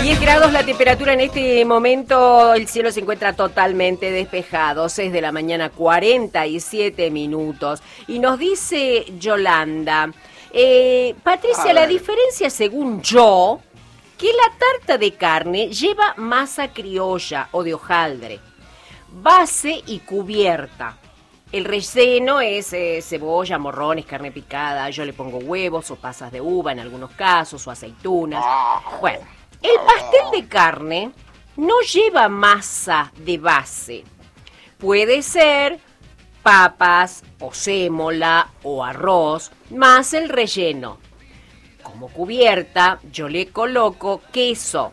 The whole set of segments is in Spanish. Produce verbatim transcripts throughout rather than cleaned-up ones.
diez grados la temperatura en este momento, el cielo se encuentra totalmente despejado, seis de la mañana, cuarenta y siete minutos. Y nos dice Yolanda, eh, Patricia, la diferencia según yo, que la tarta de carne lleva masa criolla o de hojaldre, base y cubierta. El relleno es eh, cebolla, morrones, carne picada, yo le pongo huevos o pasas de uva en algunos casos o aceitunas. Bueno, el pastel de carne no lleva masa de base. Puede ser papas o sémola o arroz, más el relleno. Como cubierta yo le coloco queso.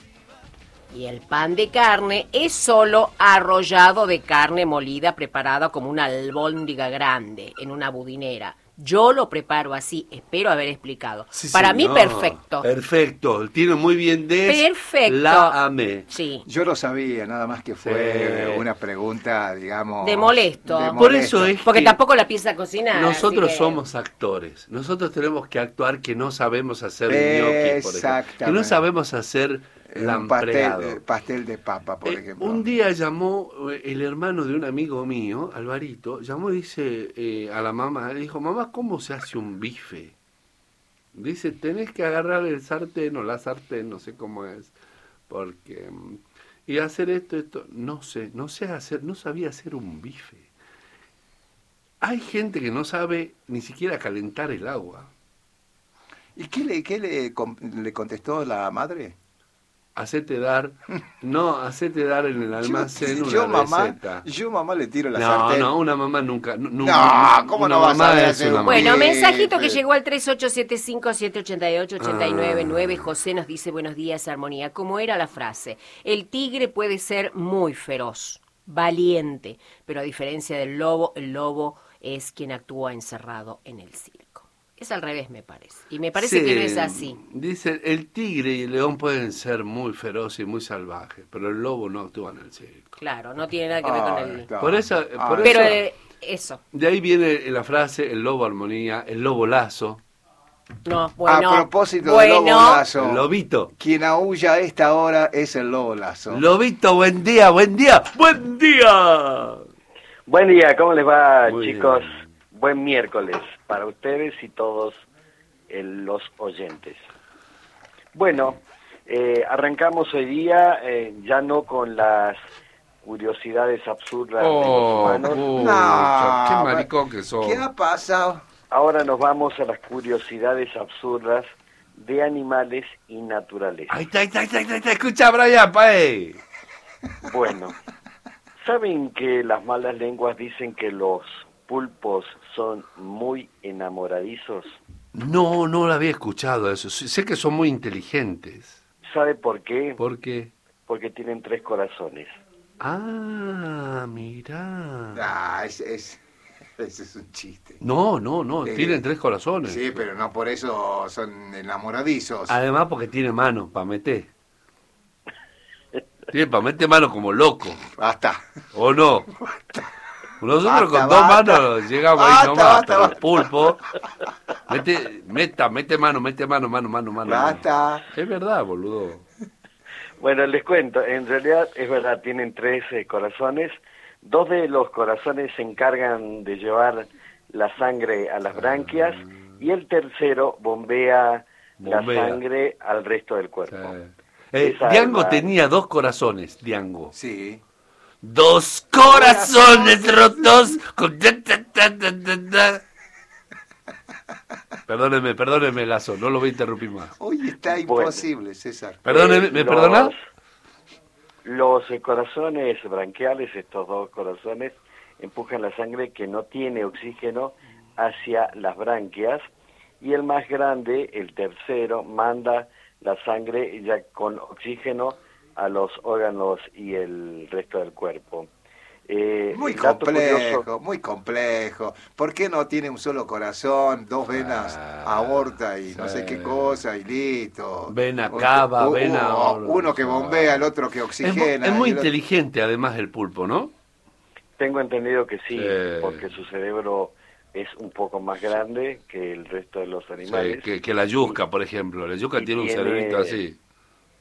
Y el pan de carne es solo arrollado de carne molida preparada como una albóndiga grande en una budinera. Yo lo preparo así, espero haber explicado. Sí, Para señor. mí, perfecto. Perfecto, tiene muy bien de... Perfecto. La amé. Sí. Yo lo sabía, nada más que fue Sí. una pregunta, digamos... De molesto. de Por molesto. eso es Porque que tampoco la piensa cocinar. nosotros así que... somos actores. Nosotros tenemos que actuar que no sabemos hacer gnocchi, por ejemplo. Exactamente. Que no sabemos hacer Un lampreado. pastel, pastel de papa, por Eh, ejemplo. un día llamó eh, el hermano de un amigo mío, Alvarito, llamó y dice eh, a la mamá, le dijo, mamá, ¿cómo se hace un bife? Dice, tenés que agarrar el sartén o la sartén, no sé cómo es, porque... mm, y hacer esto, esto, no sé, no sé hacer, no sabía hacer un bife. Hay gente que no sabe ni siquiera calentar el agua. ¿Y qué le, qué le, con- le contestó la madre? Hacete dar, no, hacete dar en el almacén yo, una yo, mamá, receta. yo mamá le tiro la No, sartén. no, una mamá nunca. nu- nu- No, ¿cómo una no vas a mamá saber es hacer una un mamá. Bueno, bife? mensajito que llegó al tres ocho siete cinco, siete ocho ocho, ocho nueve nueve. Ah. José nos dice, buenos días, Armonía. ¿Cómo era la frase? El tigre puede ser muy feroz, valiente, pero a diferencia del lobo, el lobo es quien actúa encerrado en el circo. Es al revés, me parece. Y me parece Sí, que no es así. Dicen, el tigre y el león pueden ser muy feroces y muy salvajes, pero el lobo no actúa en el circo. Claro, no tiene nada que ver con el... claro. Por eso, Ah, por Pero eso eh, eso. de ahí viene la frase, el lobo armonía, el lobo lazo, No, bueno. a propósito bueno, del lobo lazo, el lobito. quien aúlla a esta hora es el lobo lazo. Lobito, buen día, buen día, buen día. Buen día, ¿cómo les va, Muy chicos? bien. Buen miércoles para ustedes y todos eh, los oyentes. Bueno, eh, arrancamos hoy día eh, ya no con las curiosidades absurdas de los Oh, humanos. pucha, qué maricón que sos. ¿Qué ha pasado? Ahora nos vamos a las curiosidades absurdas de animales y naturaleza. Ahí está, ahí está, ahí está, ahí está, escucha, Brian, pae. Bueno, ¿saben que las malas lenguas dicen que los pulpos son muy enamoradizos? No, no lo había escuchado eso. Sí, sé que son muy inteligentes. ¿Sabe por qué? ¿Por qué? Porque tienen tres corazones. Ah, mira. Ah, ese es, ese es un chiste. No, no, no, Eh, tienen tres corazones. Sí, pero no por eso son enamoradizos. Además porque tiene mano para meter. Tiene para meter mano como loco, Basta. ¿o no? Nosotros Basta, con dos basta. manos llegamos Basta, ahí nomás, basta, pero el basta. pulpo, mete, meta, mete mano, mete mano, mano, mano, mano. mano. Basta. Es verdad, boludo. Bueno, les cuento, en realidad es verdad, tienen tres eh, corazones. Dos de los corazones se encargan de llevar la sangre a las branquias y el tercero bombea, Bombea. la sangre al resto del cuerpo. Eh, eh, Esa Diango es la- tenía dos corazones, Diango. Sí. Dos corazones rotos con... ta, ta, ta, ta, ta, ta. Perdóneme, perdóneme, Lazo, no lo voy a interrumpir más. Hoy está Bueno. imposible, César. Perdóneme, ¿me los- perdona? Los eh, corazones branquiales, estos dos corazones, empujan la sangre que no tiene oxígeno hacia las branquias y el más grande, el tercero, manda la sangre ya con oxígeno a los órganos y el resto del cuerpo. Eh, Muy el dato complejo, curioso- muy complejo. ¿Por qué no tiene un solo corazón, dos venas, Ah, aorta y no sí. sé qué cosa y listo? Vena O- cava, u- vena u- or- Uno que bombea, el otro que Es, mu- oxigena. es muy y el otro- inteligente además el pulpo, ¿no? Tengo entendido que sí, Sí. porque su cerebro es un poco más grande que el resto de los animales. Sí, que, que la yuca, por ejemplo. La yuca Y tiene un tiene- cerebrito así.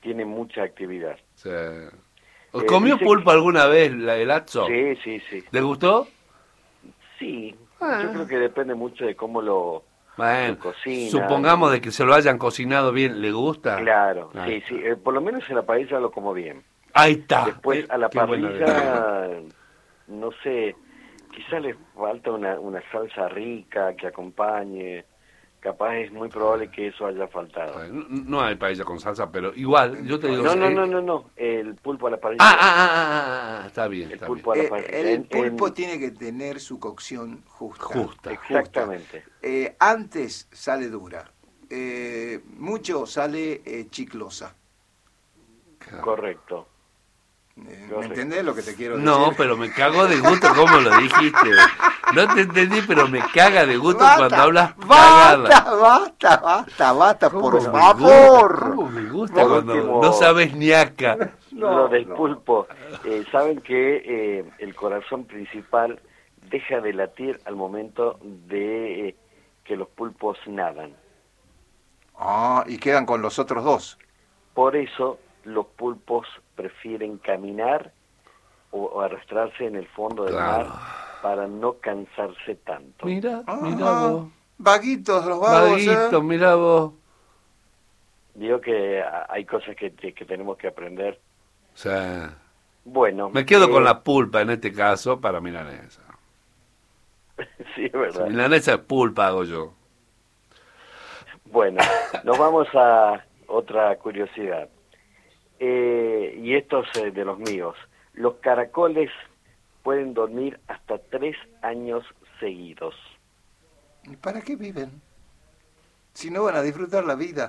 tiene mucha actividad. Sí. Eh, ¿Comió dice pulpo que- alguna vez, la, el Atzo? Sí, sí, sí. ¿Le gustó? Sí, Ah. yo creo que depende mucho de cómo lo, Bueno, lo cocinan. supongamos de que se lo hayan cocinado bien, ¿le gusta? Claro, Ahí sí, está. sí. eh, por lo menos en la parrilla lo como bien. Ahí está. Después Eh, a la qué buena parrilla, no sé, quizá le falta una, una salsa rica que acompañe. Capaz es muy probable que eso haya faltado. No, no hay paella con salsa, pero igual, yo te digo... No, no, eh, no, no, no. El pulpo a la parrilla. Ah, ah, ah, ah, ah, está bien, El está pulpo a la Eh, parrilla. el En- pulpo en- tiene que tener su cocción justa. Justa. Exactamente. Eh, antes sale dura. Eh, mucho sale eh, chiclosa. bien. Correcto. Eh, ¿Me Correcto. entendés lo que te quiero decir? No, pero me cago de gusto como lo dijiste. No te entendí, pero me caga de gusto cuando hablas cagada. basta, basta, basta, basta, ¿Cómo por me favor. gusta? ¿Cómo me gusta Por cuando último- no sabes ni acá? No, Lo del no. pulpo. Eh, Saben que eh, el corazón principal deja de latir al momento de eh, que los pulpos nadan. Ah, y quedan con los otros dos. Por eso los pulpos prefieren caminar o, o arrastrarse en el fondo del Claro. mar para no cansarse tanto. Mira, Ah, mira vos. vaguitos los vagos, Vaguito, ¿eh? mira vos. Digo que a- hay cosas que, que tenemos que aprender. O sea, Bueno. me quedo eh, con la pulpa en este caso para milanesa. Sí, es verdad. Milanesa es pulpa, hago yo. Bueno, nos vamos a otra curiosidad. Eh, y esto es eh, de los míos. Los caracoles pueden dormir hasta tres años seguidos. ¿Y para qué viven? Si no van a disfrutar la vida.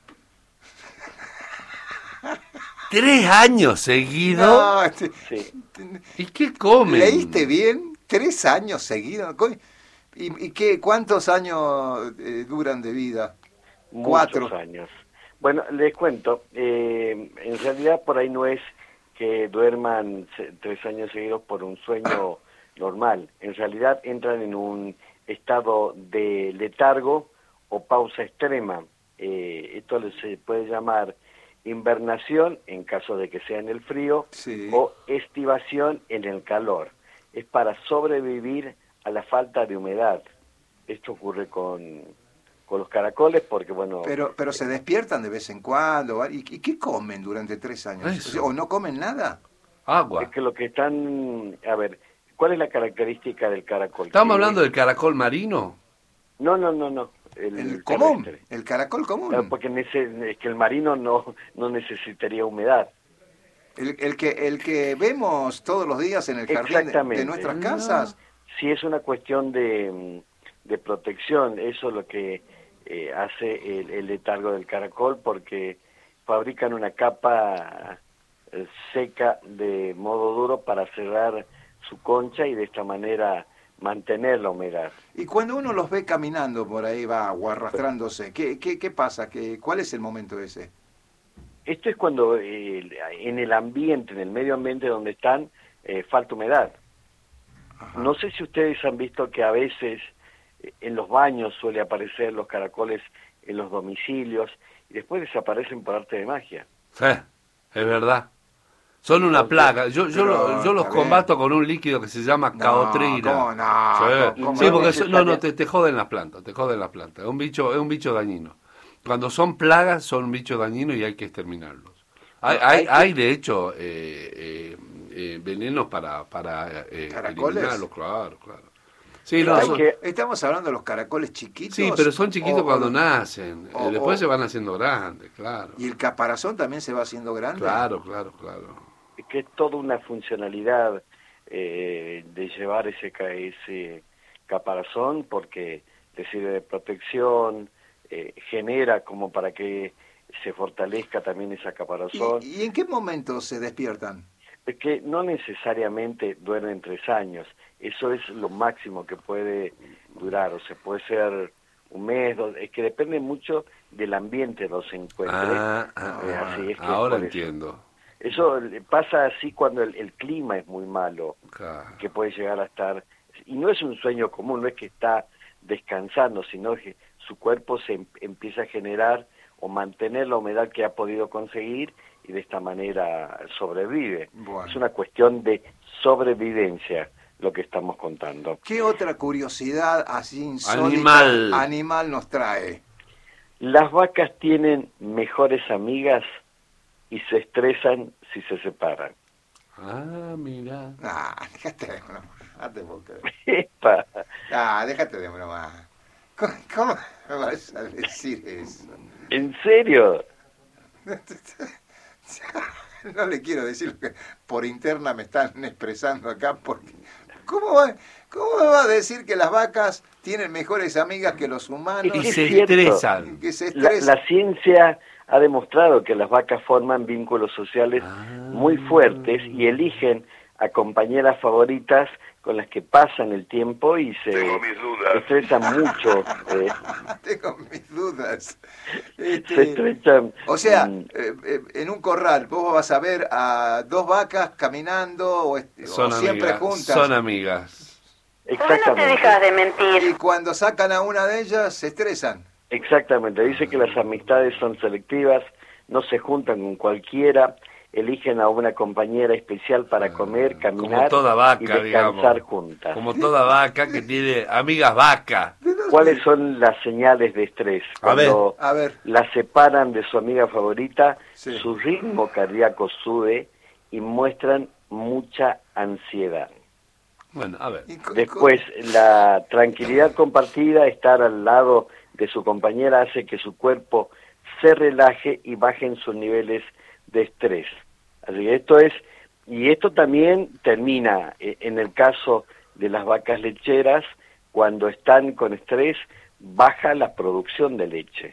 ¿Tres años seguidos? No, este- Sí. ¿Y qué comen? ¿Leíste bien? ¿Tres años seguidos? Coño. ¿Y, y qué, cuántos años eh, duran de vida? Muchos Cuatro. años. Bueno, les cuento, eh, en realidad por ahí no es que duerman se- tres años seguidos por un sueño normal. En realidad entran en un estado de letargo o pausa extrema. Eh, esto se puede llamar invernación en caso de que sea en el frío Sí. o estivación en el calor. Es para sobrevivir a la falta de humedad. Esto ocurre con, con los caracoles porque, bueno... Pero, pero se despiertan de vez en cuando. ¿Y, y qué comen durante tres años? Eso. ¿O no comen nada? Agua. Es que lo que están... A ver, ¿cuál es la característica del caracol? ¿Estamos Que hablando es- del caracol marino? No, no, no, no. El, El común, terrestre. el caracol común. Claro, porque en ese- es que el marino no, no necesitaría humedad. El, el que el que vemos todos los días en el jardín de, Exactamente. de nuestras casas. Si es una cuestión de, mm, de protección, eso es lo que eh, hace el, el letargo del caracol, porque fabrican una capa eh, seca de modo duro para cerrar su concha y de esta manera mantener la humedad. Y cuando uno los ve caminando por ahí, va, o arrastrándose, ¿qué, qué, qué pasa? ¿Qué, ¿Cuál es el momento ese? Esto es cuando eh, en el ambiente, en el medio ambiente donde están, eh, falta humedad. Ajá. No sé si ustedes han visto que a veces eh, en los baños suele aparecer los caracoles en los domicilios y después desaparecen por arte de magia. Sí, es verdad. Son una plaga. Yo, yo, Pero, lo- yo los está bien. combato con un líquido que se llama No, caotrina. ¿cómo no? Sí, ¿Cómo Sí, no? porque eso- no, no, Necesaria- te, te joden las plantas, te joden las plantas. Es un bicho, es un bicho dañino. Cuando son plagas, son un bicho dañino y hay que exterminarlos. Hay, No, hay, hay que- hay de hecho, eh, eh, eh, venenos para, para eh, ¿Caracoles? eliminarlos, claro, claro. Sí, Pero no, hay son- que- ¿Estamos hablando de los caracoles chiquitos? sí, pero son chiquitos O- cuando o- nacen. o- Eh, después o- se van haciendo grandes, claro. ¿Y el caparazón también se va haciendo grande? Claro, claro, claro. Es que es toda una funcionalidad eh, de llevar ese, ca- ese caparazón porque le sirve de protección, eh, genera como para que se fortalezca también esa caparazón. ¿Y, y en qué momento se despiertan? Es que no necesariamente duermen tres años, eso es lo máximo que puede durar, o sea, puede ser un mes, dos, es que depende mucho del ambiente donde se encuentre. Ah, ah, Eh, ah, así es que ahora por eso. entiendo. Eso le pasa así cuando el, el clima es muy malo, Claro. que puede llegar a estar, y no es un sueño común, no es que está descansando, sino que su cuerpo se em- empieza a generar o mantener la humedad que ha podido conseguir y de esta manera sobrevive. Bueno. Es una cuestión de sobrevivencia lo que estamos contando. ¿Qué otra curiosidad así insólita Animal. animal nos trae? Las vacas tienen mejores amigas y se estresan si se separan. Ah, mira. Ah, déjate de broma. Déjate porque... Epa. Ah, déjate de broma. ¿Cómo, cómo me vas a decir eso? ¿En serio? No le quiero decir lo que por interna me están expresando acá, porque ¿cómo, va, ¿cómo me va a decir que las vacas tienen mejores amigas que los humanos? Y Es se cierto. estresan. Que se La, estresan. la ciencia ha demostrado que las vacas forman vínculos sociales Ah. muy fuertes y eligen a compañeras favoritas con las que pasan el tiempo y se Tengo mis dudas. estresan mucho. eh, Tengo mis dudas. se Este, estrechan. o sea, mm, eh, eh, en un corral vos vas a ver a dos vacas caminando o, est- o Son siempre amigas. juntas. Son amigas. exactamente. de mentir? Y cuando sacan a una de ellas se estresan. Exactamente, dice que las amistades son selectivas, no se juntan con cualquiera, eligen a una compañera especial para comer, caminar Como toda vaca, y descansar digamos. juntas. Como toda vaca que tiene amigas vacas. ¿Cuáles son las señales de estrés? A ver, Cuando A ver, la separan de su amiga favorita, Sí. su ritmo cardíaco sube y muestran mucha ansiedad. Bueno, a ver. y co- Después, la tranquilidad compartida, estar al lado de su compañera, hace que su cuerpo se relaje y bajen sus niveles de estrés. Así que esto es, y esto también termina eh, en el caso de las vacas lecheras, cuando están con estrés, baja la producción de leche.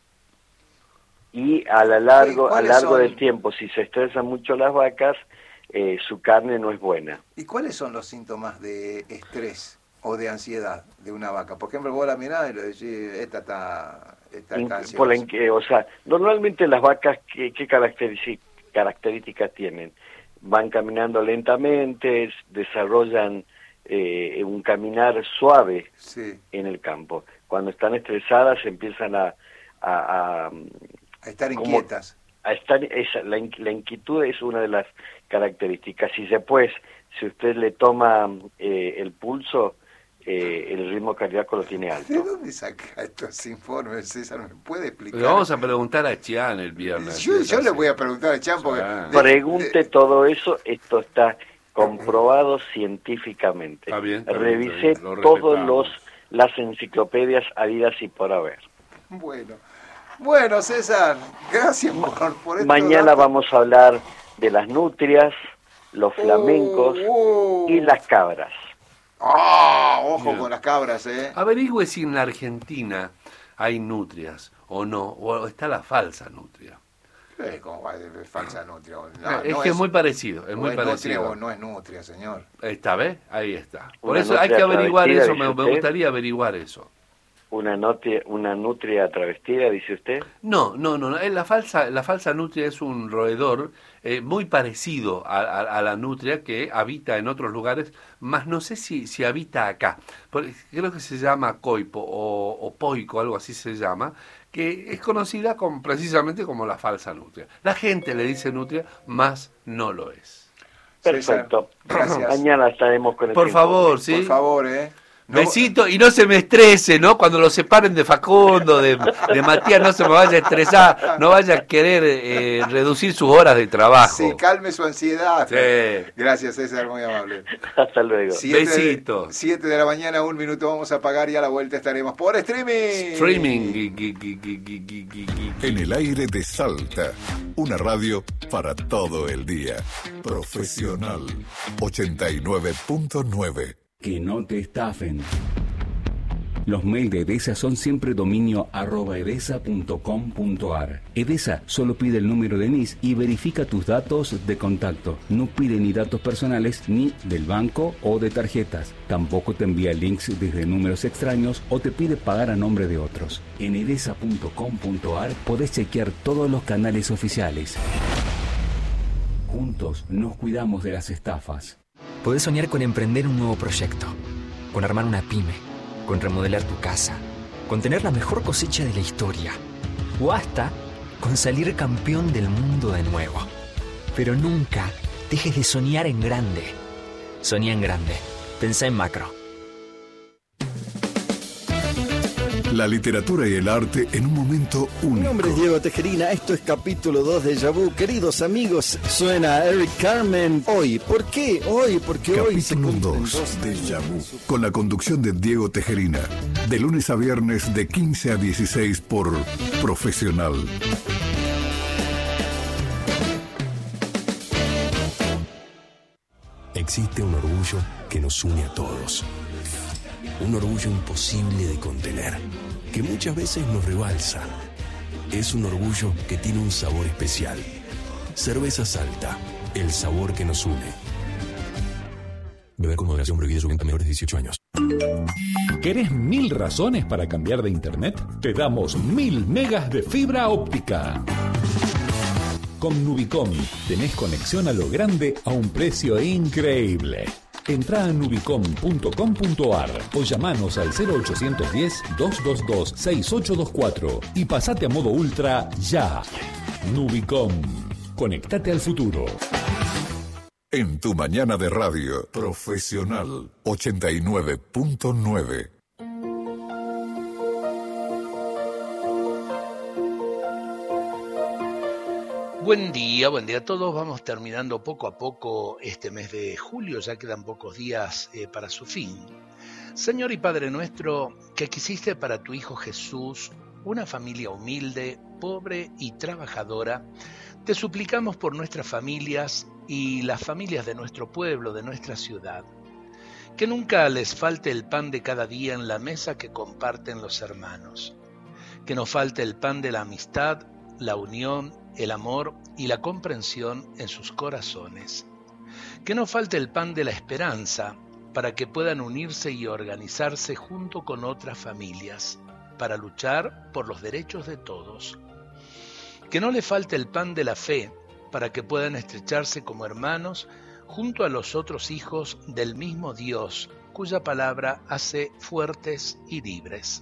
Y a lo largo, a ¿Cuáles largo son? del tiempo, si se estresan mucho las vacas, eh, su carne no es buena. ¿Y cuáles son los síntomas de estrés o de ansiedad de una vaca? Por ejemplo, vos la mirás y le decís, esta está, esta In- está ansiosa. por la inque- o sea, normalmente las vacas, ¿qué, qué caracterici- características tienen? Van caminando lentamente, s- desarrollan eh, un caminar suave Sí, en el campo. Cuando están estresadas empiezan a, a, a, a estar como- inquietas. a estar, esa, la, in- la inquietud es una de las características. Si después, si usted le toma eh, el pulso, eh, el ritmo cardíaco lo tiene ¿De alto. dónde saca estos informes, César? ¿Me puede explicar? Le vamos a preguntar a Chian el viernes. Yo, yo le Sí. voy a preguntar a Chan porque... Ah. de- Pregunte de- todo eso, esto está comprobado científicamente. Está bien, está bien, Revisé está bien, lo todos respetamos. los las enciclopedias habidas y por haber. Bueno, bueno, César, gracias por, por estos Mañana datos. vamos a hablar de las nutrias, los flamencos Oh, oh. y las cabras. Ah, ojo Bien. con las cabras, ¿eh? Averigüe si en la Argentina hay nutrias o no, o está la falsa nutria. Eh, ¿Cómo va a ser falsa nutria? No, Eh, es no que es muy parecido, es o muy es nutria parecido. o no es nutria, señor. Esta vez, ahí está. Por Una eso hay nutria que averiguar travestida, eso, dice me, me usted. gustaría averiguar eso. Una nutria, una nutria travestida, dice usted. No, no, no, no, eh, la falsa, la falsa nutria es un roedor eh, muy parecido a, a- a la nutria que habita en otros lugares, más no sé si, si habita acá. Porque creo que se llama coipo o, o poico, algo así se llama, que es conocida como, precisamente como la falsa nutria. La gente le dice nutria, más no lo es. Perfecto. César, gracias. Mañana estaremos con el Por favor, ¿sí? Por favor, ¿eh? No- Besito, y no se me estrese, ¿no? Cuando lo separen de Facundo, de, de Matías, no se me vaya a estresar, no vaya a querer eh, reducir sus horas de trabajo. Sí, calme su ansiedad. Sí. Gracias, César, muy amable. Hasta luego. Siete de- Besitos. Siete de la mañana, un minuto vamos a pagar y a la vuelta estaremos por streaming. Streaming. gui, gui, gui, gui, gui, gui, gui, gui. En el aire de Salta, una radio para todo el día. Profesional ochenta y nueve punto nueve. Que no te estafen. Los mails de Edesa son siempre dominio arroba edesa punto com punto ar. Edesa solo pide el número de N I S y verifica tus datos de contacto. No pide ni datos personales ni del banco o de tarjetas. Tampoco te envía links desde números extraños o te pide pagar a nombre de otros. En edesa punto com punto ar podés chequear todos los canales oficiales. Juntos nos cuidamos de las estafas. Podés soñar con emprender un nuevo proyecto, con armar una pyme, con remodelar tu casa, con tener la mejor cosecha de la historia. o hasta con salir campeón del mundo de nuevo. Pero nunca dejes de soñar en grande. Soñá en grande. Pensá en macro. La literatura y el arte en un momento único. Mi nombre es Diego Tejerina, esto es capítulo dos de Déjà Vu. Queridos amigos, suena Eric Carmen. Hoy, ¿por qué? Hoy, porque capítulo hoy se cumplen dos dos de Déjà Vu, con la conducción de Diego Tejerina, de lunes a viernes de quince a dieciséis por Profesional. Existe un orgullo que nos une a todos. Un orgullo imposible de contener, que muchas veces nos rebalsa. Es un orgullo que tiene un sabor especial. Cerveza Salta, el sabor que nos une. Beber con moderación, prohibido su venta a menores de dieciocho años. ¿Querés mil razones para cambiar de internet? Te damos mil megas de fibra óptica. Con Nubicom tenés conexión a lo grande a un precio increíble. Entrá a nubicom punto com punto ar o llamanos al cero ochocientos diez, doscientos veintidós, sesenta y ocho veinticuatro y pasate a modo ultra ya. Nubicom. Conectate al futuro. En tu mañana de radio, Profesional ochenta y nueve punto nueve. Buen día, buen día a todos. Vamos terminando poco a poco este mes de julio, ya quedan pocos días eh, para su fin. Señor y Padre nuestro, que quisiste para tu Hijo Jesús una familia humilde, pobre y trabajadora, te suplicamos por nuestras familias y las familias de nuestro pueblo, de nuestra ciudad. Que nunca les falte el pan de cada día en la mesa que comparten los hermanos. Que no falte el pan de la amistad, la unión, el amor y la comprensión en sus corazones. Que no falte el pan de la esperanza para que puedan unirse y organizarse junto con otras familias para luchar por los derechos de todos. Que no le falte el pan de la fe para que puedan estrecharse como hermanos junto a los otros hijos del mismo Dios, cuya palabra hace fuertes y libres.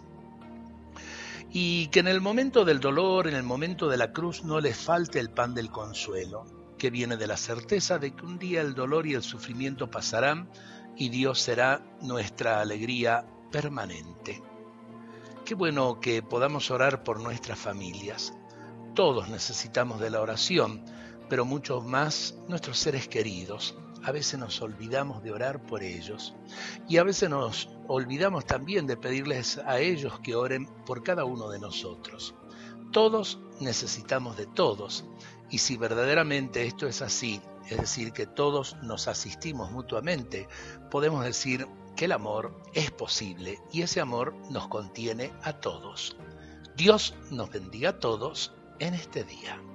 Y que en el momento del dolor, en el momento de la cruz, no les falte el pan del consuelo, que viene de la certeza de que un día el dolor y el sufrimiento pasarán y Dios será nuestra alegría permanente. Qué bueno que podamos orar por nuestras familias. Todos necesitamos de la oración, pero muchos más nuestros seres queridos. A veces nos olvidamos de orar por ellos y a veces nos olvidamos también de pedirles a ellos que oren por cada uno de nosotros. Todos necesitamos de todos y si verdaderamente esto es así, es decir, que todos nos asistimos mutuamente, podemos decir que el amor es posible y ese amor nos contiene a todos. Dios nos bendiga a todos en este día.